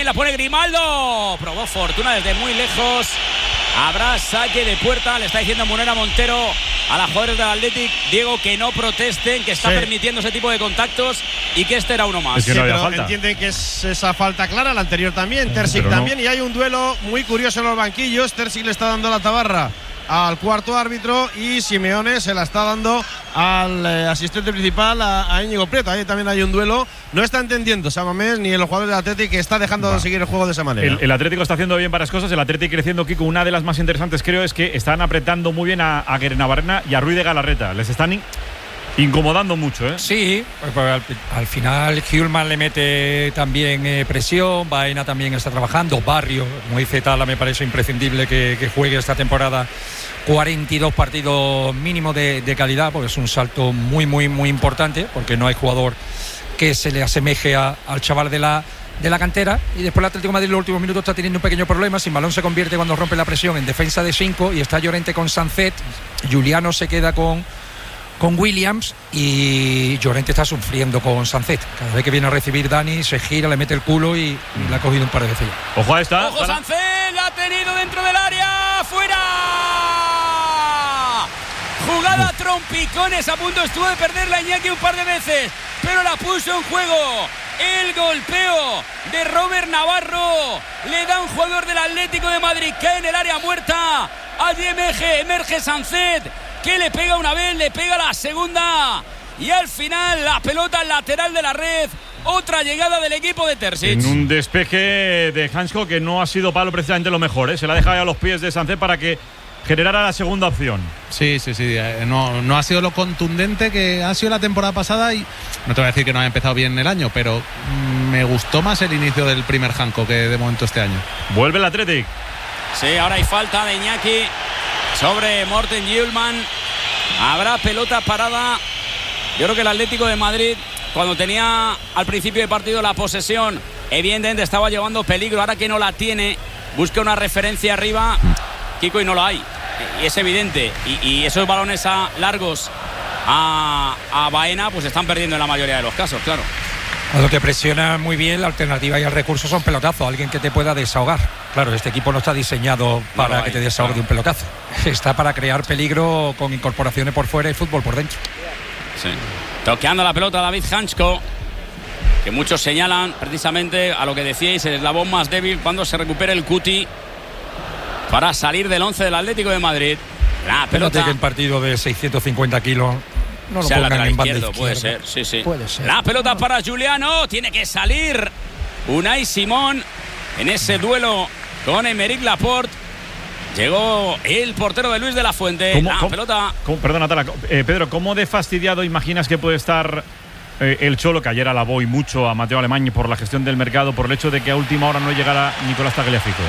la pone Grimaldo. Probó fortuna desde muy lejos. Habrá saque de puerta. Le está diciendo Munera Montero a los jugadores del Athletic, Diego, que no protesten, que está permitiendo ese tipo de contactos y que este era uno más. Es que no había pero falta. Entienden que es esa falta clara, la anterior también, Terzic también, y hay un duelo muy curioso en los banquillos. Terzic le está dando la tabarra al cuarto árbitro y Simeone se la está dando al asistente principal, a Íñigo Prieto. Ahí también hay un duelo. No está entendiendo San Mamés ni los jugadores del Athletic que está dejando de seguir el juego de esa manera. El Atlético está haciendo bien varias cosas. El Atlético creciendo, Kiko. Una de las más interesantes, creo, es que están apretando muy bien a Guernabarrena y a Ruiz de Galarreta. Les están incomodando mucho, ¿eh? Sí, pues al final Hjulman le mete también presión, Baena también está trabajando, Barrio, como dice Tala, me parece imprescindible que juegue esta temporada 42 partidos mínimo de calidad, porque es un salto muy, muy, muy importante, porque no hay jugador que se le asemeje al chaval de la cantera. Y después el Atlético de Madrid en los últimos minutos está teniendo un pequeño problema. Sin balón se convierte cuando rompe la presión en defensa de 5 y está Llorente con Sancet, Juliano se queda con Williams y Llorente está sufriendo con Sancet. Cada vez que viene a recibir Dani se gira, le mete el culo y le ha cogido un par de veces ya. Ojo a esta. Ojo, Sancet la ha tenido dentro del área. ¡Fuera! Jugada trompicones, a punto estuvo de perderla Iñaki un par de veces, pero la puso en juego. El golpeo de Robert Navarro le da un jugador del Atlético de Madrid, cae en el área muerta. Allí emerge Sancet, que le pega una vez, le pega la segunda y al final la pelota al lateral de la red. Otra llegada del equipo de Terzic. En un despeje de Hansko que no ha sido palo precisamente lo mejor, ¿eh? Se la ha dejado a los pies de Sancet para que generara la segunda opción. Sí. No ha sido lo contundente que ha sido la temporada pasada y no te voy a decir que no haya empezado bien el año, pero me gustó más el inicio del primer Hanko que de momento este año. Vuelve el Athletic. Sí, ahora hay falta de Iñaki sobre Morten Hjulman. Habrá pelota parada. Yo creo que el Atlético de Madrid, cuando tenía al principio del partido la posesión, evidentemente estaba llevando peligro. Ahora que no la tiene, busca una referencia arriba, Kiko, y no la hay. Y es evidente. Y esos balones largos a Baena pues están perdiendo en la mayoría de los casos, claro. Cuando te presiona muy bien, la alternativa y el recurso son pelotazos, alguien que te pueda desahogar. Claro, este equipo no está diseñado para que te desahogue de un pelotazo. Está para crear peligro con incorporaciones por fuera y fútbol por dentro. Sí. Toqueando la pelota David Hansko, que muchos señalan precisamente a lo que decíais, el eslabón más débil cuando se recupere el Cuti para salir del 11 del Atlético de Madrid. La pelota que en partido de 650 kilos no lo sea pongan lateral en banda izquierdo, izquierda. puede ser, sí. Puede ser. La pelota para Juliano, tiene que salir Unai Simón en ese duelo con Aymeric Laporte. Llegó el portero de Luis de la Fuente. Pelota. Perdona, Tala, Pedro, ¿cómo de fastidiado imaginas que puede estar el Cholo, que ayer alabó y mucho a Mateo Alemany por la gestión del mercado, por el hecho de que a última hora no llegara Nicolás Tagliafico?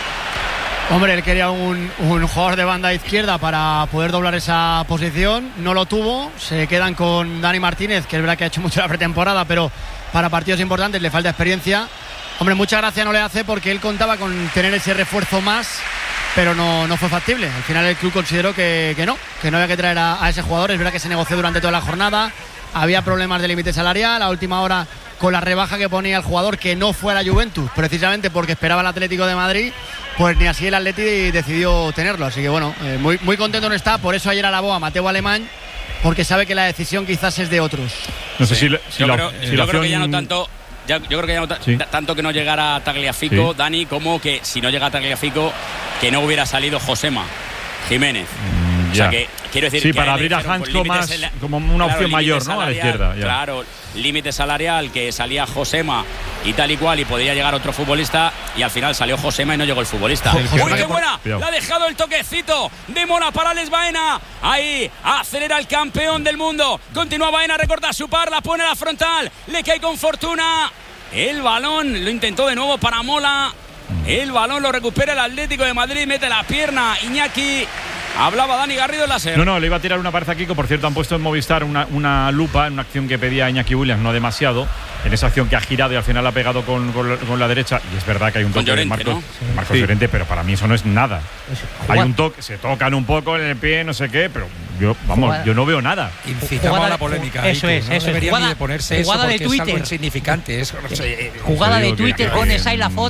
Hombre, él quería un jugador de banda izquierda para poder doblar esa posición. No lo tuvo. Se quedan con Dani Martínez, que es verdad que ha hecho mucho la pretemporada, pero para partidos importantes le falta experiencia. Hombre, mucha gracia no le hace porque él contaba con tener ese refuerzo más, pero no fue factible. Al final el club consideró que no había que traer a ese jugador. Es verdad que se negoció durante toda la jornada. Había problemas de límite salarial. A última hora, con la rebaja que ponía el jugador, que no fue a la Juventus, precisamente porque esperaba el Atlético de Madrid, pues ni así el Atleti decidió tenerlo. Así que bueno, muy contento no está. Por eso ayer alabó a Mateo Alemany, porque sabe que la decisión quizás es de otros. No sé si yo creo que ya no tanto. Yo creo que ya no tanto que no llegara Tagliafico, Dani, como que si no llega Tagliafico, que no hubiera salido Josema Jiménez. O sea que quiero decir, sí, que para abrir a Hansko más como una opción mayor, ¿no? A la izquierda. Ya. Claro, límite salarial, que salía Josema y tal y cual, y podía llegar otro futbolista, y al final salió Josema y no llegó el futbolista. ¡Uy, qué buena! Le ha dejado el toquecito de Mona para Alex Baena. Ahí acelera el campeón del mundo. Continúa Baena, recorta su par, la pone a la frontal, le cae con fortuna. El balón lo intentó de nuevo para Mola. El balón lo recupera el Atlético de Madrid, mete la pierna Iñaki. Hablaba Dani Garrido en la SER. No, le iba a tirar una pared a Kiko. Por cierto, han puesto en Movistar una lupa en una acción que pedía Iñaki Williams, no demasiado. En esa acción que ha girado y al final ha pegado con la derecha. Y es verdad que hay un toque de Marcos, ¿no? Marcos Llorente, pero para mí eso no es nada. Hay un toque, se tocan un poco en el pie, no sé qué, pero yo no veo nada. Incitamos a la polémica. Eso es. Debería ni de ponerse jugada eso de porque Twitter. Es algo insignificante. Jugada de Twitter, pones ahí la foto.